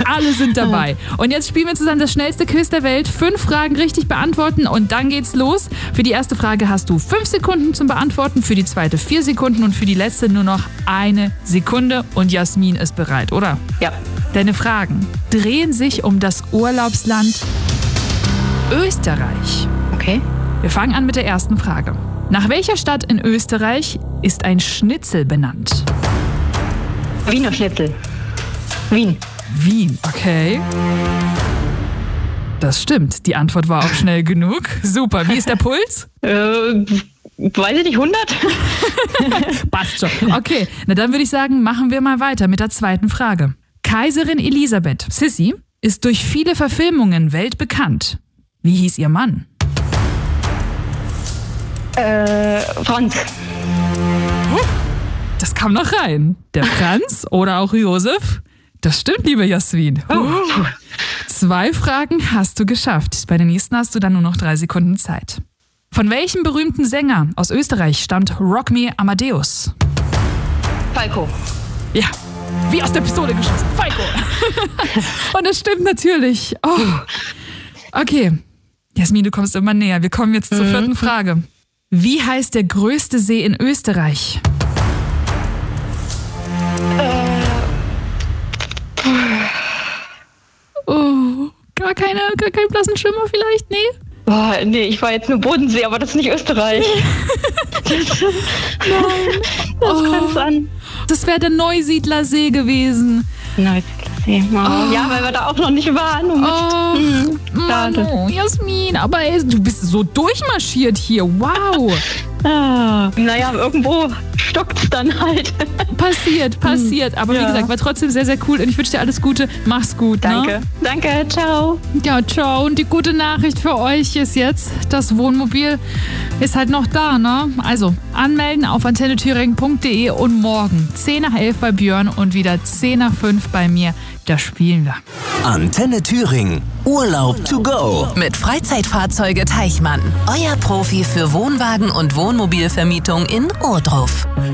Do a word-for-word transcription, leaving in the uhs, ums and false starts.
Alle sind dabei. Und jetzt spielen wir zusammen das schnellste Quiz der Welt. Fünf Fragen richtig beantworten und dann geht's los. Für die erste Frage hast du fünf Sekunden zum Beantworten, für die zweite vier Sekunden und für die letzte nur noch eine Sekunde. Und Jasmin ist bereit, oder? Ja. Deine Fragen drehen sich um das Urlaubsland Österreich. Okay. Wir fangen an mit der ersten Frage. Nach welcher Stadt in Österreich ist ein Schnitzel benannt? Wiener Schnitzel. Wien. Wien, okay. Das stimmt. Die Antwort war auch schnell genug. Super. Wie ist der Puls? Äh, weiß ich nicht, hundert? Passt schon. Okay, na dann würde ich sagen, machen wir mal weiter mit der zweiten Frage. Kaiserin Elisabeth, Sissi, ist durch viele Verfilmungen weltbekannt. Wie hieß ihr Mann? Äh, Franz. Das kam noch rein. Der Franz oder auch Josef? Das stimmt, liebe Jasmin. Oh. Zwei Fragen hast du geschafft. Bei der nächsten hast du dann nur noch drei Sekunden Zeit. Von welchem berühmten Sänger aus Österreich stammt Rock Me Amadeus? Falco. Ja, wie aus der Pistole geschossen. Falco. Und das stimmt natürlich. Oh. Okay, Jasmin, du kommst immer näher. Wir kommen jetzt zur Mhm. vierten Frage. Wie heißt der größte See in Österreich? Oh, gar keine, gar keinen blassen Schimmer vielleicht? Nee? Boah, nee, ich war jetzt nur Bodensee, aber das ist nicht Österreich. Nein. Das Oh. kann's an. Das wäre der Neusiedlersee gewesen. Neusiedlersee. Oh. Oh. Ja, weil wir da auch noch nicht waren. Und Oh, hm, Mann, schade. oh, Jasmin, aber ey, du bist so durchmarschiert hier. Wow. Ah, naja, irgendwo stockt's dann halt. Passiert, passiert. Aber wie Ja. gesagt, war trotzdem sehr, sehr cool. Und ich wünsche dir alles Gute. Mach's gut. Danke. Ne? Danke, ciao. Ja, ciao. Und die gute Nachricht für euch ist jetzt, das Wohnmobil ist halt noch da, ne? Also, anmelden auf antenne thüringen punkt de und morgen zehn nach elf bei Björn und wieder zehn nach fünf bei mir. Da spielen wir. Antenne Thüringen. Urlaub to go. Mit Freizeitfahrzeuge Teichmann. Euer Profi für Wohnwagen und Wohnmobilvermietung in Ohrdruf.